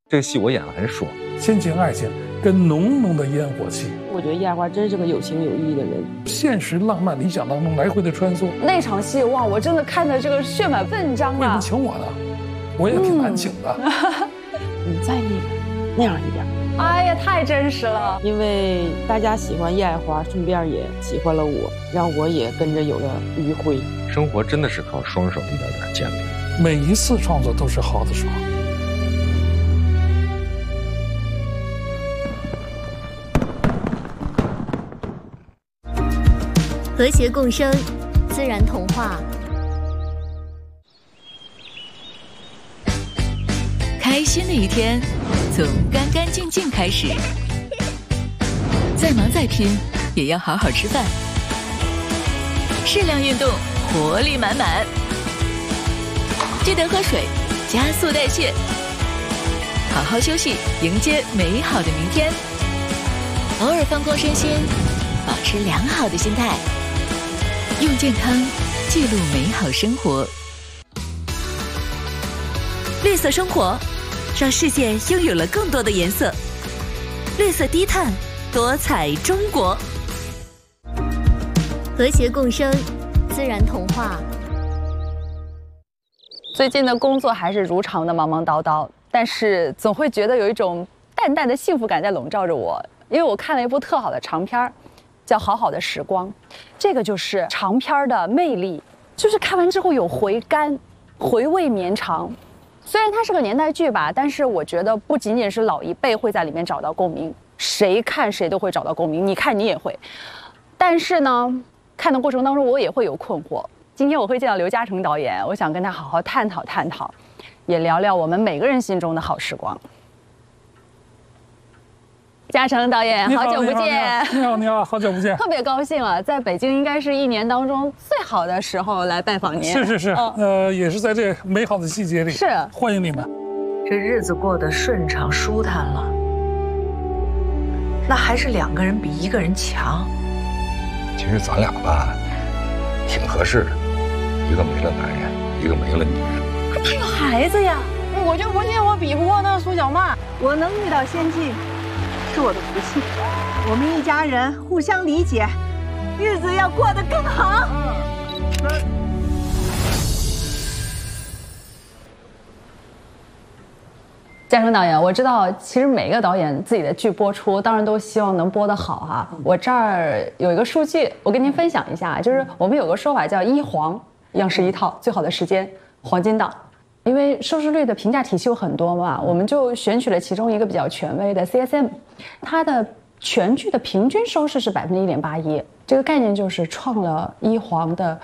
这个戏我演得很爽， 亲情爱情跟浓浓的烟火气。 我觉得叶爱花真是个有情有义的人， 现实、浪漫、理想当中来回的穿梭。 那场戏哇，我真的看的这个血满奋张啊！ 为什么请我呢？我也挺难请的。 你再那样一点。 哎呀，太真实了！ 因为大家喜欢叶爱花，顺便也喜欢了我，让我也跟着有了余晖。 生活真的是靠双手一点点建立。 每一次创作都是好的爽。 和谐共生，自然童话。 开心的一天，从干干净净开始。再忙再拼，也要好好吃饭。适量运动，活力满满。记得喝水，加速代谢。好好休息，迎接美好的明天。偶尔放空身心，保持良好的心态。用健康记录美好生活。绿色生活，让世界拥有了更多的颜色。绿色低碳，多彩中国。 和谐共生，自然童话。 最近的工作还是如常的忙忙叨叨，但是总会觉得有一种淡淡的幸福感在笼罩着我，因为我看了一部特好的长片，叫《好好的时光》。这个就是长片的魅力，就是看完之后有回甘，回味绵长。虽然它是个年代剧吧，但是我觉得不仅仅是老一辈会在里面找到共鸣，谁看谁都会找到共鸣，你看你也会。但是呢，看的过程当中我也会有困惑。今天我会见到刘嘉诚导演，我想跟他好好探讨探讨，也聊聊我们每个人心中的好时光。嘉诚导演，好久不见！ 你好，好久不见！ 特别高兴啊，在北京应该是一年当中最好的时候来拜访您。 是，也是在这美好的季节里， 是欢迎你们。 这日子过得顺畅舒坦了，那还是2个人比1个人强。 其实咱俩吧，挺合适的，一个没了男人，一个没了女人。 还有孩子呀！ 我就不信我比不过那苏小曼。 我能遇到先进，是我的福气。我们一家人互相理解，日子要过得更好。 2、3。 嘉诚导演，我知道，其实每个导演自己的剧播出，当然都希望能播得好哈。我这儿有一个数据，我跟您分享一下，就是我们有个说法叫“一黄”，央视一套最好的时间，黄金档。因为收视率的评价体系有很多嘛，我们就选取了其中一个比较权威的 CSM， 它的全剧的平均收视是1.81%，这个概念就是创了一黄的